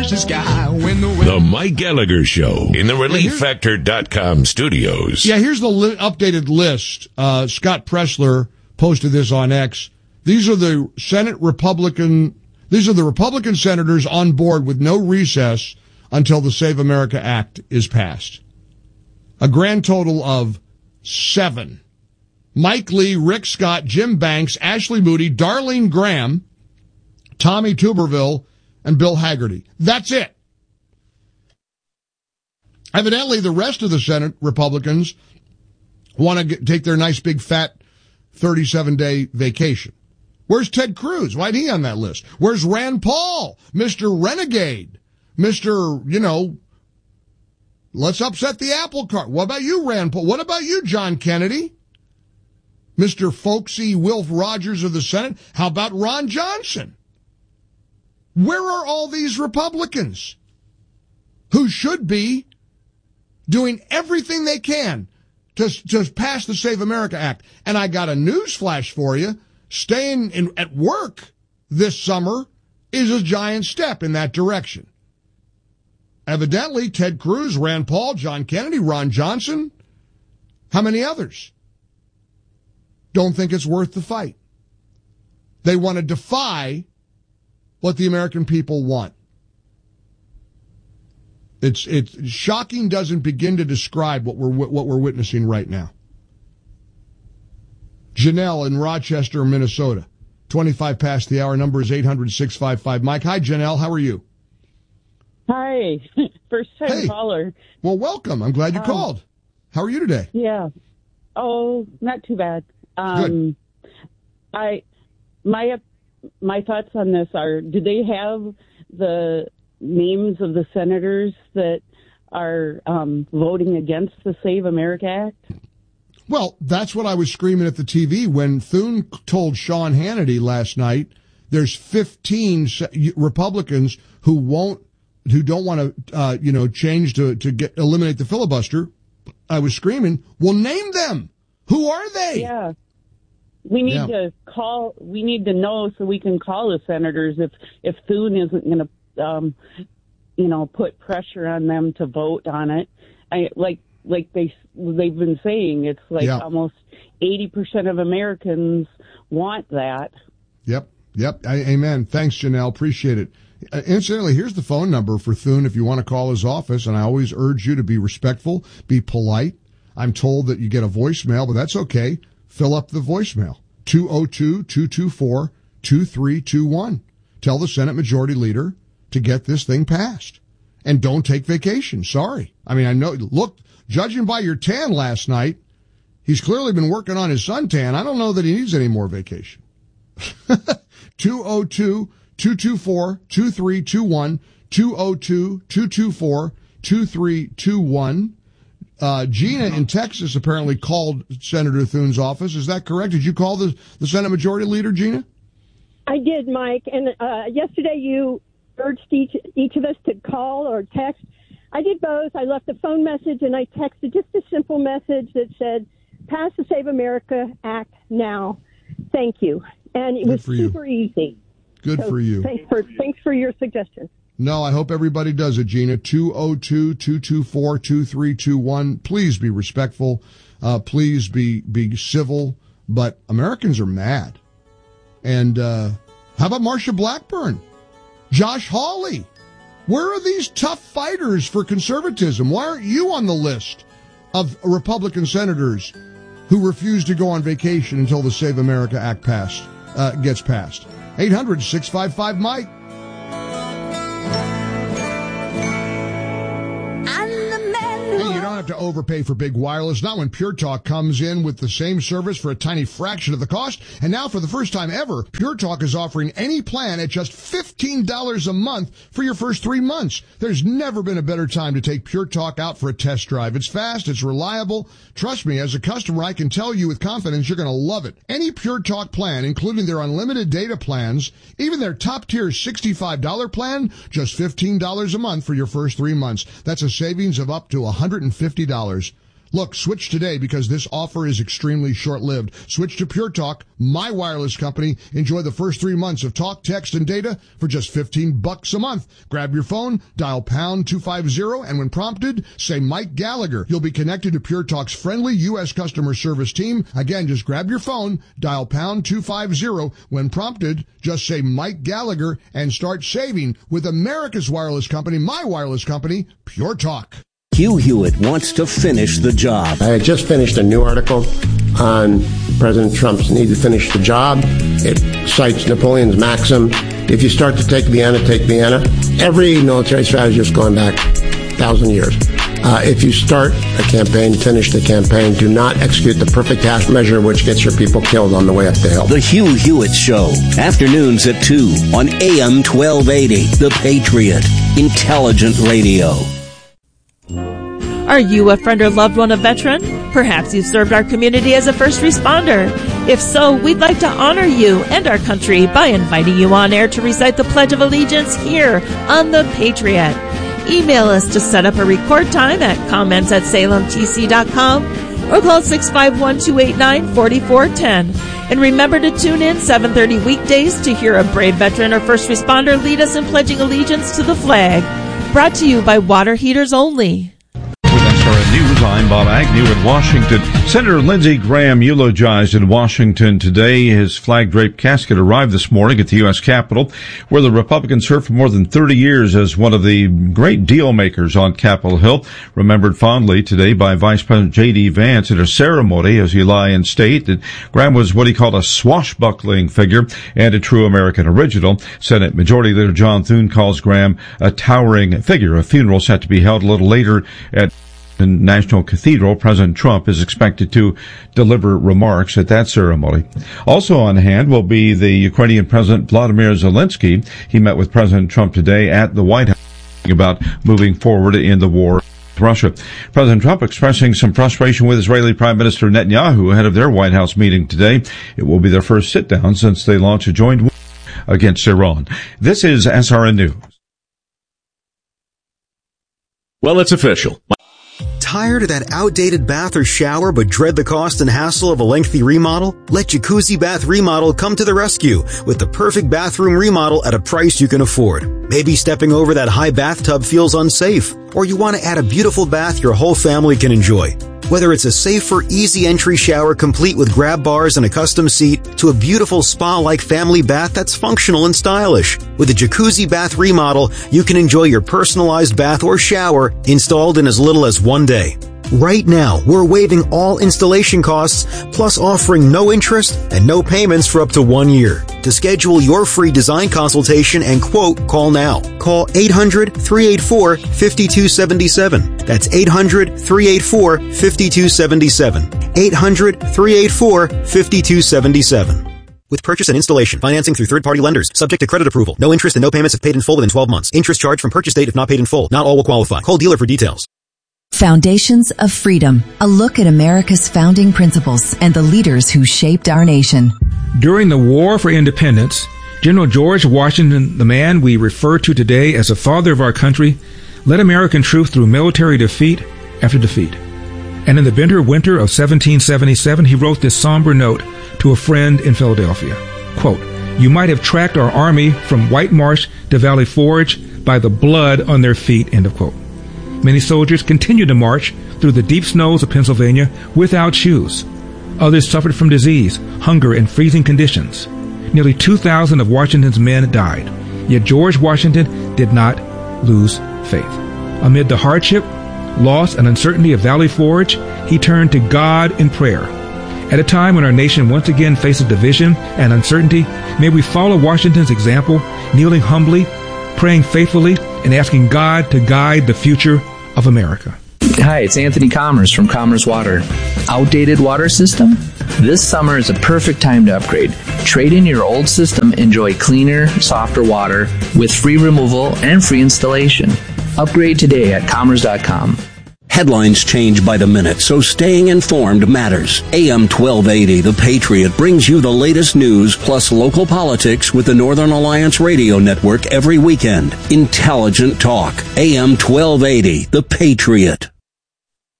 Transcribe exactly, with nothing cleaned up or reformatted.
touch the sky when the The Mike Gallagher Show in the relief factor dot com studios. Yeah, here's the li- updated list. Uh, Scott Pressler posted this on X. These are the Senate Republican, these are the Republican senators on board with no recess until the Save America Act is passed. A grand total of seven. Mike Lee, Rick Scott, Jim Banks, Ashley Moody, Darlene Graham, Tommy Tuberville, and Bill Hagerty. That's it. Evidently, the rest of the Senate Republicans want to take their nice big fat thirty-seven day vacation. Where's Ted Cruz? Why isn't he on that list? Where's Rand Paul? Mister Renegade? Mister, you know, let's upset the apple cart. What about you, Rand Paul? What about you, John Kennedy? Mister Folksy Wilf Rogers of the Senate? How about Ron Johnson? Where are all these Republicans who should be doing everything they can to, to pass the Save America Act? And I got a news flash for you. Staying in, at work this summer is a giant step in that direction. Evidently, Ted Cruz, Rand Paul, John Kennedy, Ron Johnson, how many others don't think it's worth the fight? They want to defy what the American people want. It's it's shocking. Doesn't begin to describe what we're what we're witnessing right now. Janelle in Rochester, Minnesota, twenty-five past the hour. Number is eight hundred, six five five, Mike. Hi, Janelle. How are you? Hi, first time hey. caller. Well, welcome. I'm glad you um, called. How are you today? Yeah. Oh, not too bad. Um, Good. I my my thoughts on this are: do they have the names of the senators that are um, voting against the Save America Act? Well, that's what I was screaming at the T V when Thune told Sean Hannity last night. There's fifteen Republicans who won't, who don't want to, uh, you know, change to to get eliminate the filibuster. I was screaming, well, name them. Who are they? Yeah. We need Yeah. to call, we need to know so we can call the senators if, if Thune isn't going to, um, you know, put pressure on them to vote on it. I, like, like they, they've been saying, it's like Yeah. almost eighty percent of Americans want that. Yep. Yep. I, amen. Thanks, Janelle. Appreciate it. Uh, incidentally, here's the phone number for Thune if you want to call his office, and I always urge you to be respectful, be polite. I'm told that you get a voicemail, but that's okay. Fill up the voicemail. two oh two, two two four, two three two one. Tell the Senate Majority Leader to get this thing passed. And don't take vacation. Sorry. I mean, I know, look, judging by your tan last night, he's clearly been working on his suntan. I don't know that he needs any more vacation. two oh two, two two four, two three two one, two oh two, two two four, two three two one. Uh, Gina in Texas apparently called Senator Thune's office. Is that correct? Did you call the, the Senate Majority Leader, Gina? I did, Mike. And uh, yesterday you urged each, each of us to call or text. I did both. I left a phone message and I texted just a simple message that said, pass the Save America Act now. Thank you. And it Good was for you. super easy. Good So for you. Thanks for, thanks for your suggestion. No, I hope everybody does it, Gina. two oh two, two two four, two three two one. Please be respectful. Uh, please be, be civil. But Americans are mad. And, uh, how about Marsha Blackburn? Josh Hawley? Where are these tough fighters for conservatism? Why aren't you on the list of Republican senators who refuse to go on vacation until the Save America Act passed, uh, gets passed? eight hundred, six five five, Mike. You don't have to overpay for big wireless, not when Pure Talk comes in with the same service for a tiny fraction of the cost. And now for the first time ever, Pure Talk is offering any plan at just fifteen dollars a month for your first three months. There's never been a better time to take Pure Talk out for a test drive. It's fast, it's reliable. Trust me, as a customer, I can tell you with confidence you're going to love it. Any Pure Talk plan, including their unlimited data plans, even their top-tier sixty-five dollars plan, just fifteen dollars a month for your first three months. That's a savings of up to one hundred fifty dollars. Look, switch today because this offer is extremely short-lived. Switch to Pure Talk, my wireless company. Enjoy the first three months of talk, text, and data for just fifteen bucks a month. Grab your phone, dial pound two fifty, and when prompted, say Mike Gallagher. You'll be connected to Pure Talk's friendly U S customer service team. Again, just grab your phone, dial pound two fifty. When prompted, just say Mike Gallagher and start saving with America's wireless company, my wireless company, Pure Talk. Hugh Hewitt wants to finish the job. I had just finished a new article on President Trump's need to finish the job. It cites Napoleon's maxim, if you start to take Vienna, take Vienna. Every military strategist going back a thousand years. Uh, if you start a campaign, finish the campaign. Do not execute the perfect half measure, which gets your people killed on the way up the hill. The Hugh Hewitt Show, afternoons at two on A M twelve eighty, The Patriot, intelligent radio. Are you a friend or loved one of veteran? Perhaps you've served our community as a first responder. If so, we'd like to honor you and our country by inviting you on air to recite the Pledge of Allegiance here on The Patriot. Email us to set up a record time at comments at salem t c dot com or call six five one, two eight nine, four four one zero. And remember to tune in seven thirty weekdays to hear a brave veteran or first responder lead us in pledging allegiance to the flag. Brought to you by Water Heaters Only. News, I'm Bob Agnew in Washington. Senator Lindsey Graham eulogized in Washington today. His flag-draped casket arrived this morning at the U S Capitol, where the Republicans served for more than thirty years as one of the great deal makers on Capitol Hill. Remembered fondly today by Vice President J D. Vance at a ceremony as he lie in state. And Graham was what he called a swashbuckling figure and a true American original. Senate Majority Leader John Thune calls Graham a towering figure. A funeral set to be held a little later at in National Cathedral. President Trump is expected to deliver remarks at that ceremony. Also on hand will be the Ukrainian President Vladimir Zelensky. He met with President Trump today at the White House about moving forward in the war with Russia. President Trump expressing some frustration with Israeli Prime Minister Netanyahu ahead of their White House meeting today. It will be their first sit-down since they launched a joint war against Iran. This is S R N News. Well, it's official. Tired of that outdated bath or shower but dread the cost and hassle of a lengthy remodel? Let Jacuzzi Bath Remodel come to the rescue with the perfect bathroom remodel at a price you can afford. Maybe stepping over that high bathtub feels unsafe, or you want to add a beautiful bath your whole family can enjoy. Whether it's a safer, easy entry shower complete with grab bars and a custom seat to a beautiful spa-like family bath that's functional and stylish. With a Jacuzzi Bath Remodel, you can enjoy your personalized bath or shower installed in as little as one day. Right now, we're waiving all installation costs, plus offering no interest and no payments for up to one year. To schedule your free design consultation and quote, call now. Call eight hundred, three eight four, five two seven seven. That's eight hundred, three eight four, five two seven seven. eight hundred, three eight four, five two seven seven. With purchase and installation, financing through third-party lenders, subject to credit approval. No interest and no payments if paid in full within twelve months. Interest charged from purchase date if not paid in full. Not all will qualify. Call dealer for details. Foundations of Freedom, a look at America's founding principles and the leaders who shaped our nation. During the War for Independence, General George Washington, the man we refer to today as the father of our country, led American troops through military defeat after defeat. And in the bitter winter of seventeen seventy-seven, he wrote this somber note to a friend in Philadelphia. Quote, "You might have tracked our army from White Marsh to Valley Forge by the blood on their feet," end of quote. Many soldiers continued to march through the deep snows of Pennsylvania without shoes. Others suffered from disease, hunger, and freezing conditions. Nearly two thousand of Washington's men died. Yet George Washington did not lose faith. Amid the hardship, loss, and uncertainty of Valley Forge, he turned to God in prayer. At a time when our nation once again faces division and uncertainty, may we follow Washington's example, kneeling humbly, praying faithfully, and asking God to guide the future of America. Hi, it's Anthony Commerce from Commerce Water. Outdated water system? This summer is a perfect time to upgrade. Trade in your old system, enjoy cleaner, softer water with free removal and free installation. Upgrade today at commerce dot com. Headlines change by the minute, so staying informed matters. A M twelve eighty, The Patriot, brings you the latest news plus local politics with the Northern Alliance Radio Network every weekend. Intelligent talk. A M twelve eighty, The Patriot.